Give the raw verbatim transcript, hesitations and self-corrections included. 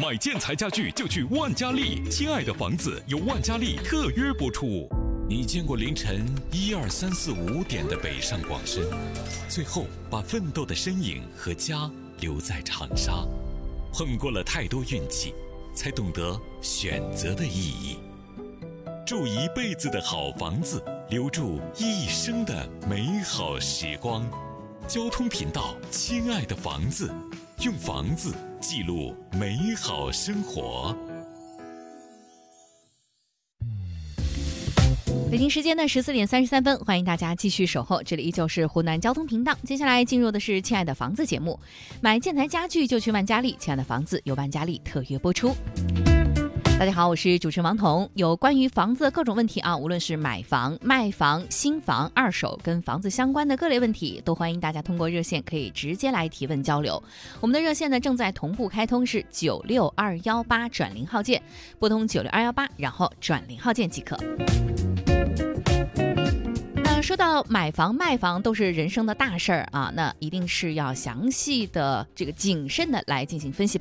买建材家具就去万家丽，亲爱的房子由万家丽特约播出。你见过凌晨一二三四五点的北上广深，最后把奋斗的身影和家留在长沙。碰过了太多运气，才懂得选择的意义。住一辈子的好房子，留住一生的美好时光。交通频道，亲爱的房子，用房子记录美好生活。 北京时间的十四点三十三分，欢迎大家继续守候，这里依旧是湖南交通频道。接下来进入的是亲爱的房子节目，买建材家具就去万家丽，亲爱的房子由万家丽特约播出。大家好，我是主持人王彤。有关于房子各种问题啊，无论是买房、卖房、新房、二手跟房子相关的各类问题，都欢迎大家通过热线可以直接来提问交流。我们的热线呢正在同步开通，是九六二幺八转零号键，拨通九六二幺八，然后转零号键即可。那说到买房卖房都是人生的大事儿啊，那一定是要详细的这个谨慎的来进行分析。